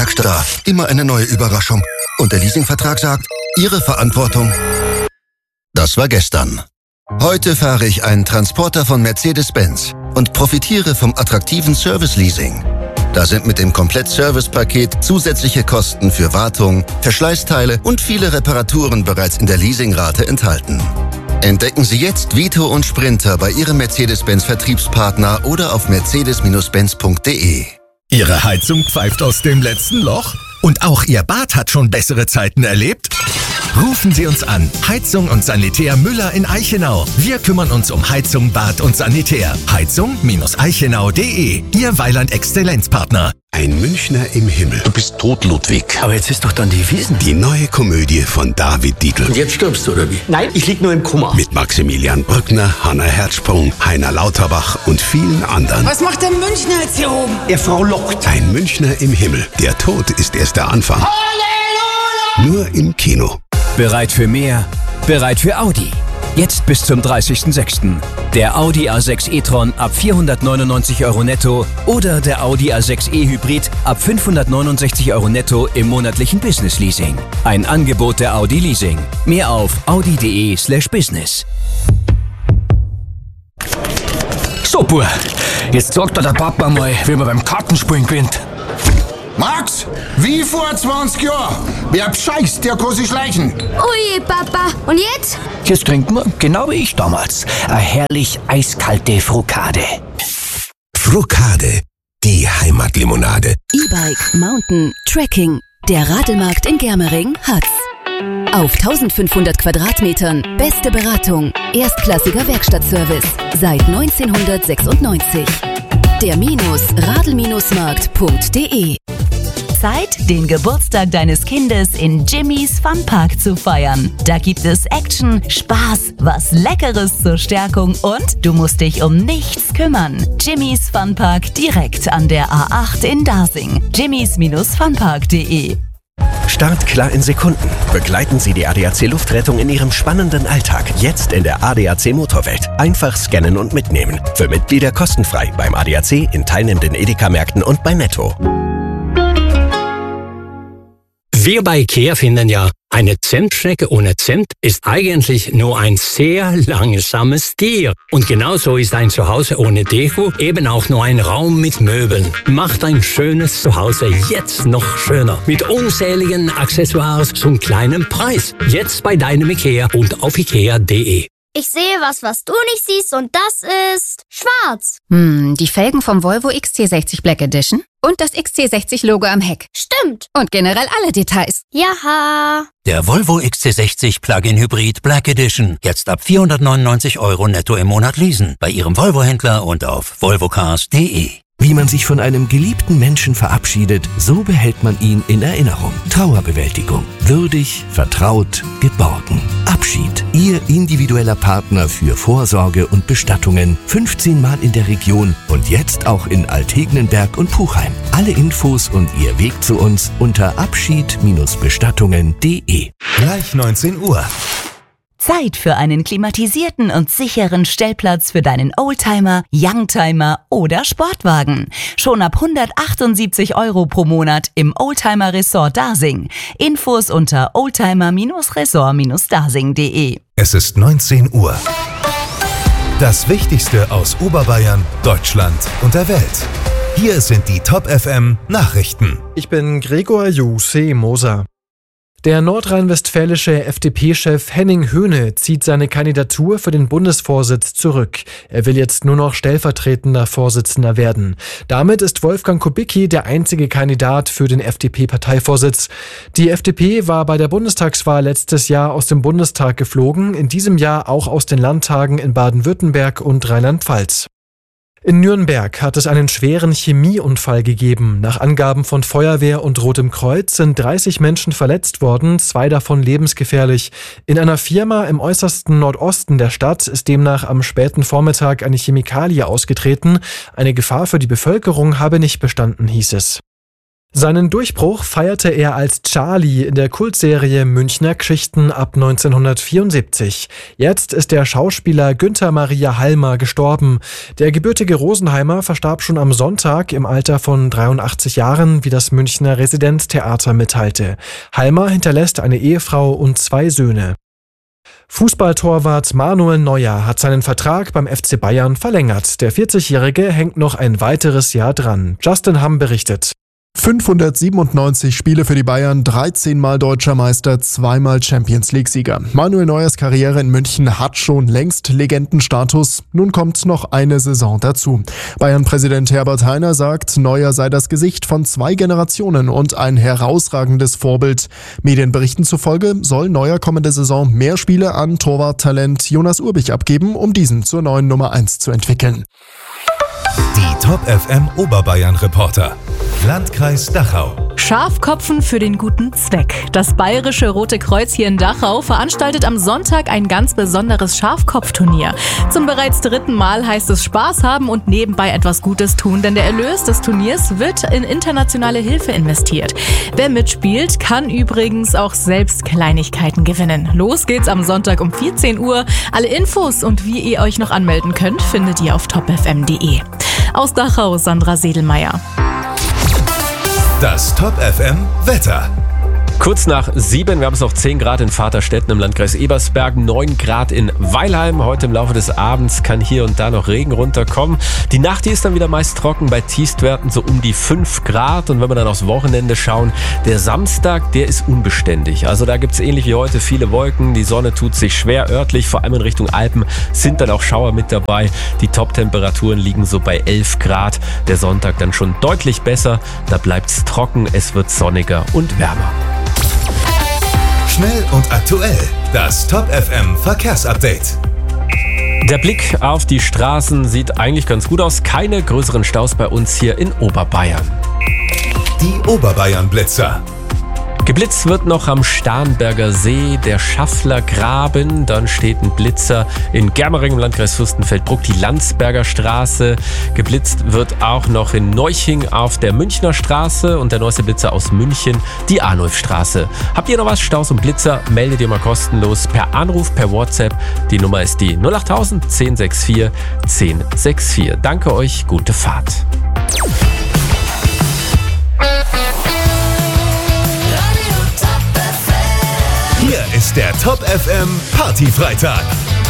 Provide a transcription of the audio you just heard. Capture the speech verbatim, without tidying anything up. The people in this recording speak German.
Werkstatt. Immer eine neue Überraschung. Und der Leasingvertrag sagt, Ihre Verantwortung. Das war gestern. Heute fahre ich einen Transporter von Mercedes-Benz und profitiere vom attraktiven Service-Leasing. Da sind mit dem Komplett-Service-Paket zusätzliche Kosten für Wartung, Verschleißteile und viele Reparaturen bereits in der Leasingrate enthalten. Entdecken Sie jetzt Vito und Sprinter bei Ihrem Mercedes-Benz-Vertriebspartner oder auf mercedes Benz punkt de. Ihre Heizung pfeift aus dem letzten Loch? Und auch Ihr Bad hat schon bessere Zeiten erlebt? Rufen Sie uns an. Heizung und Sanitär Müller in Eichenau. Wir kümmern uns um Heizung, Bad und Sanitär. Heizung Eichenau punkt de. Ihr Weiland-Exzellenzpartner. Ein Münchner im Himmel. Du bist tot, Ludwig. Aber jetzt ist doch dann die Wiesn. Die neue Komödie von David Dietl. Und jetzt stirbst du, oder wie? Nein, ich lieg nur im Koma. Mit Maximilian Brückner, Hanna Herzsprung, Heiner Lauterbach und vielen anderen. Was macht der Münchner jetzt hier oben? Er frohlockt. Ein Münchner im Himmel. Der Tod ist erst der Anfang. Halleluja! Nur im Kino. Bereit für mehr? Bereit für Audi. Jetzt bis zum dreißigsten sechsten Der Audi A sechs e-tron ab vierhundertneunundneunzig Euro netto oder der Audi A sechs e Hybrid ab fünfhundertneunundsechzig Euro netto im monatlichen Business Leasing. Ein Angebot der Audi Leasing. Mehr auf audi punkt de slash business. So, Bub, jetzt sagt dir der Papa mal, wie man beim Kartenspielen gewinnt. Max, wie vor zwanzig Jahren. Wer bescheißt, der kann sich schleichen. Ui, Papa. Und jetzt? Jetzt trinken wir, genau wie ich damals, eine herrlich eiskalte Frukade. Frukade, die Heimatlimonade. E-Bike, Mountain, Trekking. Der Radelmarkt in Germering hat's. Auf eintausendfünfhundert Quadratmetern beste Beratung, erstklassiger Werkstattservice seit neunzehnhundertsechsundneunzig. Der Minus Radl-Markt punkt de. Zeit, den Geburtstag deines Kindes in Jimmys Funpark zu feiern. Da gibt es Action, Spaß, was Leckeres zur Stärkung und du musst dich um nichts kümmern. Jimmys Funpark direkt an der A acht in Dasing. jimmys Funpark punkt de. Startklar in Sekunden. Begleiten Sie die A D A C Luftrettung in Ihrem spannenden Alltag. Jetzt in der A D A C Motorwelt. Einfach scannen und mitnehmen. Für Mitglieder kostenfrei beim A D A C, in teilnehmenden Edeka-Märkten und bei Netto. Wir bei IKEA finden ja, eine Zentstrecke ohne Zent ist eigentlich nur ein sehr langsames Tier. Und genauso ist ein Zuhause ohne Deko eben auch nur ein Raum mit Möbeln. Macht ein schönes Zuhause jetzt noch schöner. Mit unzähligen Accessoires zum kleinen Preis. Jetzt bei deinem IKEA und auf ikea punkt de. Ich sehe was, was du nicht siehst und das ist schwarz. Hm, die Felgen vom Volvo X C sechzig Black Edition und das X C sechzig Logo am Heck. Stimmt. Und generell alle Details. Jaha. Der Volvo X C sechzig Plug-in Hybrid Black Edition. Jetzt ab vierhundertneunundneunzig Euro netto im Monat leasen. Bei Ihrem Volvo-Händler und auf volvo cars punkt de. Wie man sich von einem geliebten Menschen verabschiedet, so behält man ihn in Erinnerung. Trauerbewältigung. Würdig, vertraut, geborgen. Abschied. Ihr individueller Partner für Vorsorge und Bestattungen. fünfzehn Mal in der Region und jetzt auch in Altegnenberg und Puchheim. Alle Infos und Ihr Weg zu uns unter abschied bestattungen punkt de. Gleich neunzehn Uhr. Zeit für einen klimatisierten und sicheren Stellplatz für deinen Oldtimer, Youngtimer oder Sportwagen. Schon ab hundertachtundsiebzig Euro pro Monat im Oldtimer Resort Dasing. Infos unter oldtimer Resort Dasing punkt de. Es ist neunzehn Uhr. Das Wichtigste aus Oberbayern, Deutschland und der Welt. Hier sind die Top F M Nachrichten. Ich bin Gregor Jussi Moser. Der nordrhein-westfälische F D P-Chef Henning Höhne zieht seine Kandidatur für den Bundesvorsitz zurück. Er will jetzt nur noch stellvertretender Vorsitzender werden. Damit ist Wolfgang Kubicki der einzige Kandidat für den F D P-Parteivorsitz. Die F D P war bei der Bundestagswahl letztes Jahr aus dem Bundestag geflogen, in diesem Jahr auch aus den Landtagen in Baden-Württemberg und Rheinland-Pfalz. In Nürnberg hat es einen schweren Chemieunfall gegeben. Nach Angaben von Feuerwehr und Rotem Kreuz sind dreißig Menschen verletzt worden, zwei davon lebensgefährlich. In einer Firma im äußersten Nordosten der Stadt ist demnach am späten Vormittag eine Chemikalie ausgetreten. Eine Gefahr für die Bevölkerung habe nicht bestanden, hieß es. Seinen Durchbruch feierte er als Charlie in der Kultserie Münchner Geschichten ab neunzehnhundertvierundsiebzig. Jetzt ist der Schauspieler Günther Maria Halmer gestorben. Der gebürtige Rosenheimer verstarb schon am Sonntag im Alter von dreiundachtzig Jahren, wie das Münchner Residenztheater mitteilte. Halmer hinterlässt eine Ehefrau und zwei Söhne. Fußballtorwart Manuel Neuer hat seinen Vertrag beim F C Bayern verlängert. Der vierzigjährige hängt noch ein weiteres Jahr dran. Justin Hamm berichtet. fünfhundertsiebenundneunzig Spiele für die Bayern, dreizehn Mal Deutscher Meister, zweimal Champions-League-Sieger. Manuel Neuers Karriere in München hat schon längst Legendenstatus. Nun kommt noch eine Saison dazu. Bayern-Präsident Herbert Hainer sagt, Neuer sei das Gesicht von zwei Generationen und ein herausragendes Vorbild. Medienberichten zufolge soll Neuer kommende Saison mehr Spiele an Torwarttalent Jonas Urbich abgeben, um diesen zur neuen Nummer eins zu entwickeln. Die Top F M Oberbayern-Reporter. Landkreis Dachau. Schafkopfen für den guten Zweck. Das Bayerische Rote Kreuz hier in Dachau veranstaltet am Sonntag ein ganz besonderes Schafkopfturnier. Zum bereits dritten Mal heißt es Spaß haben und nebenbei etwas Gutes tun, denn der Erlös des Turniers wird in internationale Hilfe investiert. Wer mitspielt, kann übrigens auch selbst Kleinigkeiten gewinnen. Los geht's am Sonntag um vierzehn Uhr. Alle Infos und wie ihr euch noch anmelden könnt, findet ihr auf top f m punkt d e. Aus Dachau, Sandra Sedelmeier. Das Top F M Wetter. Kurz nach sieben, wir haben es noch zehn Grad in Vaterstetten im Landkreis Ebersberg, neun Grad in Weilheim. Heute im Laufe des Abends kann hier und da noch Regen runterkommen. Die Nacht hier ist dann wieder meist trocken, bei Tiefstwerten so um die fünf Grad. Und wenn wir dann aufs Wochenende schauen, der Samstag, der ist unbeständig. Also da gibt es ähnlich wie heute viele Wolken, die Sonne tut sich schwer örtlich, vor allem in Richtung Alpen sind dann auch Schauer mit dabei. Die Top-Temperaturen liegen so bei elf Grad. Der Sonntag dann schon deutlich besser, da bleibt es trocken, es wird sonniger und wärmer. Schnell und aktuell. Das Top F M Verkehrsupdate. Der Blick auf die Straßen sieht eigentlich ganz gut aus. Keine größeren Staus bei uns hier in Oberbayern. Die Oberbayern Blitzer. Geblitzt wird noch am Starnberger See, der Schafflergraben. Dann steht ein Blitzer in Germering im Landkreis Fürstenfeldbruck, die Landsberger Straße. Geblitzt wird auch noch in Neuching auf der Münchner Straße und der neueste Blitzer aus München, die Arnulfstraße. Habt ihr noch was, Staus und Blitzer? Meldet ihr mal kostenlos per Anruf, per WhatsApp. Die Nummer ist die null achttausend, zehn sechs vier, zehn sechs vier. Danke euch, gute Fahrt. Hier ist der Top F M Partyfreitag.